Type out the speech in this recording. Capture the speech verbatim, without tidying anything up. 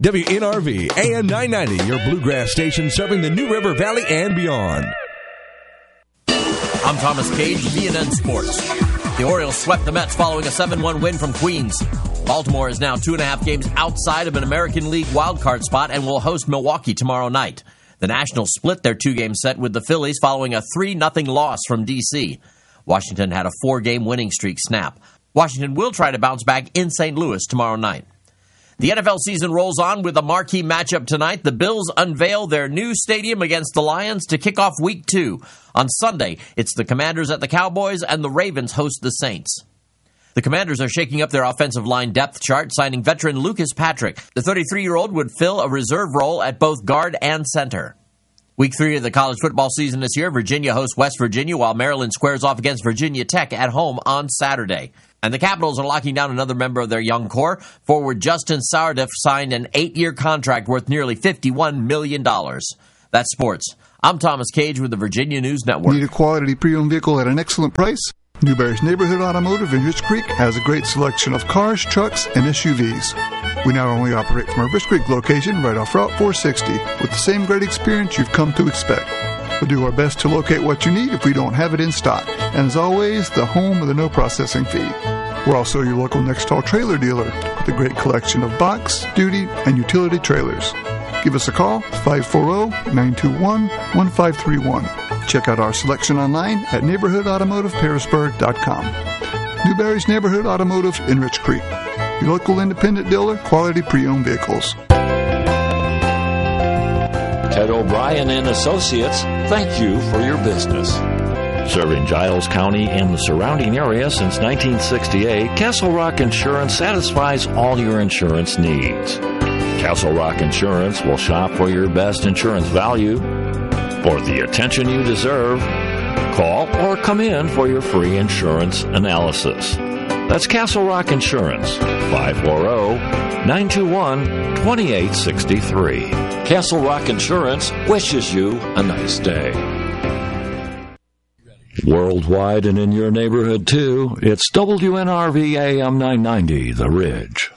W N R V, A M nine ninety, your bluegrass station serving the New River Valley and beyond. I'm Thomas Cage, V N N Sports. The Orioles swept the Mets following a seven one win from Queens. Baltimore is now two and a half games outside of an American League wildcard spot and will host Milwaukee tomorrow night. The Nationals split their two-game set with the Phillies following a three nothing loss from D C. Washington had a four-game winning streak snap. Washington will try to bounce back in Saint Louis tomorrow night. The N F L season rolls on with a marquee matchup tonight. The Bills unveil their new stadium against the Lions to kick off week two. On Sunday, it's the Commanders at the Cowboys, and the Ravens host the Saints. The Commanders are shaking up their offensive line depth chart, signing veteran Lucas Patrick. The thirty-three-year-old would fill a reserve role at both guard and center. Week three of the college football season this year, Virginia hosts West Virginia, while Maryland squares off against Virginia Tech at home on Saturday. And the Capitals are locking down another member of their young core. Forward Justin Sardiff signed an eight-year contract worth nearly fifty-one million dollars. That's sports. I'm Thomas Cage with the Virginia News Network. Need a quality pre-owned vehicle at an excellent price? Newberry's Neighborhood Automotive in Rich Creek has a great selection of cars, trucks, and S U Vs. We not only operate from our Rich Creek location right off Route four sixty with the same great experience you've come to expect. We'll do our best to locate what you need if we don't have it in stock. And as always, the home of the no processing fee. We're also your local Nextall trailer dealer with a great collection of box, duty, and utility trailers. Give us a call, five four zero, nine two one, one five three one. Check out our selection online at neighborhood automotive parisburg dot com. Newberry's Neighborhood Automotive in Rich Creek. Your local independent dealer, quality pre-owned vehicles. Ted O'Brien and Associates, thank you for your business. Serving Giles County and the surrounding area since nineteen sixty-eight, Castle Rock Insurance satisfies all your insurance needs. Castle Rock Insurance will shop for your best insurance value. For the attention you deserve, call or come in for your free insurance analysis. That's Castle Rock Insurance, five four zero, nine two one, two eight six three. Castle Rock Insurance wishes you a nice day. Worldwide and in your neighborhood, too, it's W N R V A M nine ninety, The Ridge.